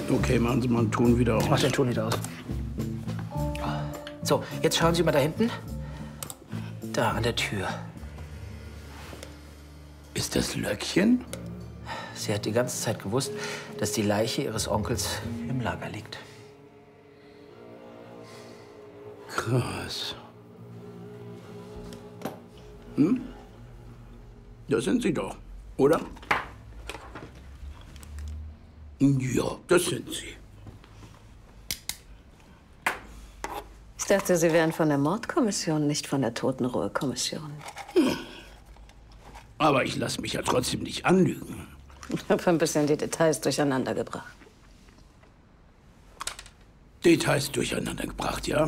Okay, machen Sie mal einen Ton wieder aus. Ich mach den Ton wieder aus. So, jetzt schauen Sie mal da hinten. Da, an der Tür. Ist das Löckchen? Sie hat die ganze Zeit gewusst, dass die Leiche ihres Onkels im Lager liegt. Krass. Hm? Das sind Sie doch, oder? Ja, das sind Sie. Ich dachte, Sie wären von der Mordkommission, nicht von der Totenruhekommission. Aber ich lasse mich ja trotzdem nicht anlügen. Ich habe ein bisschen die Details durcheinandergebracht. Details durcheinandergebracht, ja? Ja.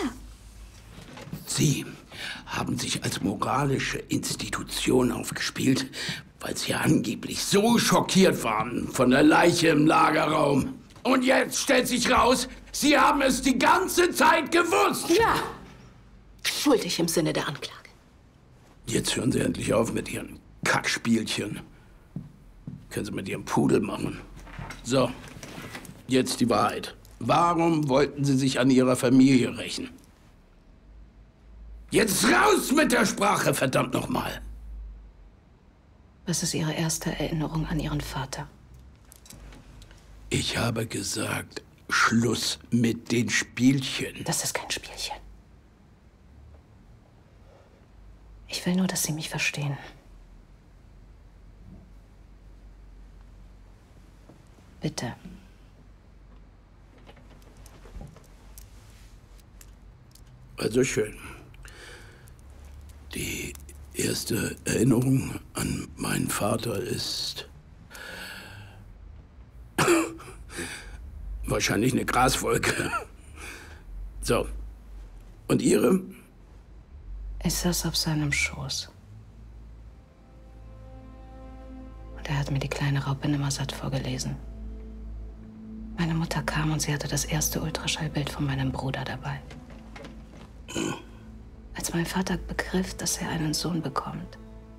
Sie haben sich als moralische Institution aufgespielt, weil Sie angeblich so schockiert waren von der Leiche im Lagerraum. Und jetzt stellt sich raus, Sie haben es die ganze Zeit gewusst. Ja. Schuldig im Sinne der Anklage. Jetzt hören Sie endlich auf mit Ihren Kackspielchen. Können Sie mit Ihrem Pudel machen. So, jetzt die Wahrheit. Warum wollten Sie sich an Ihrer Familie rächen? Jetzt raus mit der Sprache, verdammt nochmal! Was ist Ihre erste Erinnerung an Ihren Vater? Ich habe gesagt, Schluss mit den Spielchen. Das ist kein Spielchen. Ich will nur, dass Sie mich verstehen. Bitte. Also schön. Die erste Erinnerung an meinen Vater ist wahrscheinlich eine Graswolke. So. Und Ihre? Ich saß auf seinem Schoß. Und er hat mir die kleine Raupe Nimmersatt vorgelesen. Meine Mutter kam und sie hatte das erste Ultraschallbild von meinem Bruder dabei. Als mein Vater begriff, dass er einen Sohn bekommt,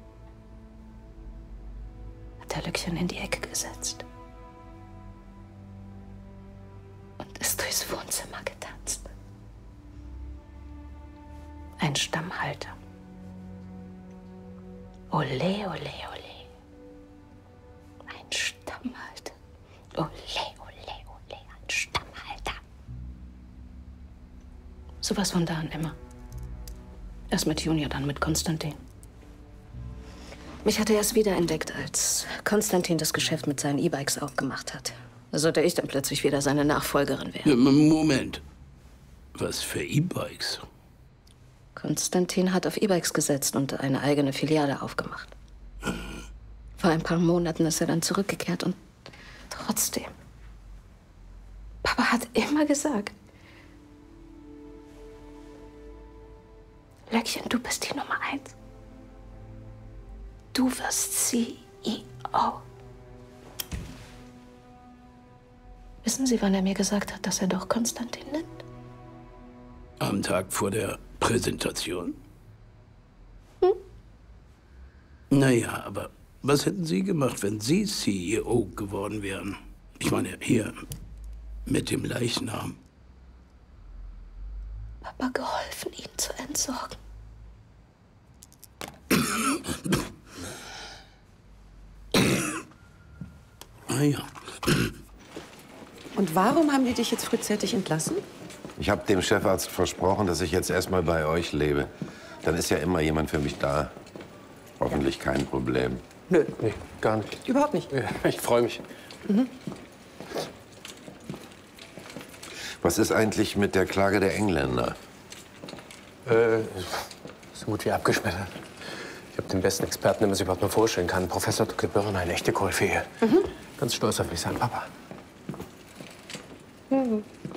hat er Löckchen in die Ecke gesetzt und ist durchs Wohnzimmer getanzt. Ein Stammhalter. Ole, ole, ole. Ein Stammhalter. Ole, ole, ole. Ein Stammhalter. Sowas von da an immer. Erst mit Junior, dann mit Konstantin. Mich hat er erst wiederentdeckt, als Konstantin das Geschäft mit seinen E-Bikes aufgemacht hat. Da sollte ich dann plötzlich wieder seine Nachfolgerin werden. Moment. Was für E-Bikes? Konstantin hat auf E-Bikes gesetzt und eine eigene Filiale aufgemacht. Vor ein paar Monaten ist er dann zurückgekehrt und trotzdem. Papa hat immer gesagt, Löckchen, du bist die Nummer 1. Du wirst CEO. Wissen Sie, wann er mir gesagt hat, dass er doch Konstantin nennt? Am Tag vor der Präsentation? Naja, aber was hätten Sie gemacht, wenn Sie CEO geworden wären? Ich meine, hier, mit dem Leichnam. Papa geholfen, ihn zu entsorgen. Ah ja. Und warum haben die dich jetzt frühzeitig entlassen? Ich habe dem Chefarzt versprochen, dass ich jetzt erstmal bei euch lebe. Dann ist ja immer jemand für mich da. Hoffentlich kein Problem. Nö. Nee, gar nicht. Überhaupt nicht. Ich freue mich. Was ist eigentlich mit der Klage der Engländer? So gut wie abgeschmettert. Ich habe den besten Experten, den man sich überhaupt nur vorstellen kann. Professor Dr. Birren, eine echte Koryphäe. Ganz stolz auf mich, sein Papa.